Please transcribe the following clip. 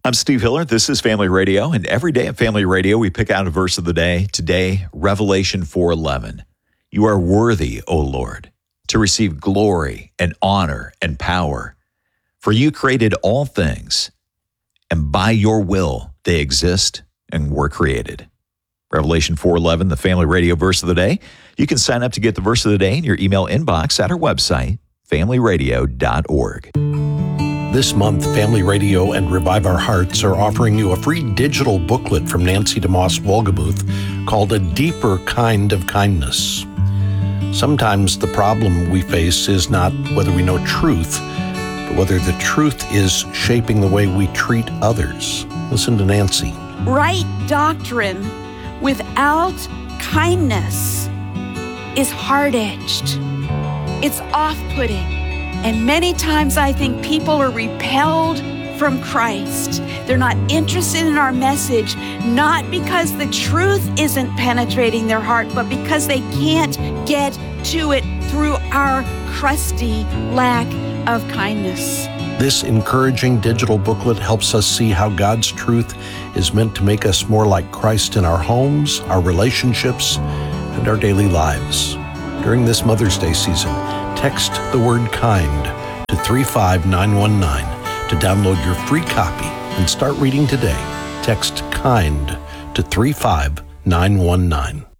I'm Steve Hiller. This is Family Radio, and every day at Family Radio, we pick out a verse of the day. Today, Revelation 4:11. You are worthy, O Lord, to receive glory and honor and power, for you created all things, and by your will they exist and were created. Revelation 4:11, the Family Radio verse of the day. You can sign up to get the verse of the day in your email inbox at our website, familyradio.org. This month, Family Radio and Revive Our Hearts are offering you a free digital booklet from Nancy DeMoss Wolgemuth called A Deeper Kind of Kindness. Sometimes the problem we face is not whether we know truth, but whether the truth is shaping the way we treat others. Listen to Nancy. Right doctrine without kindness is hard-edged. It's off-putting. And many times I think people are repelled from Christ. They're not interested in our message, not because the truth isn't penetrating their heart, but because they can't get to it through our crusty lack of kindness. This encouraging digital booklet helps us see how God's truth is meant to make us more like Christ in our homes, our relationships, and our daily lives. During this Mother's Day season, text the word kind to 35919 to download your free copy and start reading today. Text kind to 35919.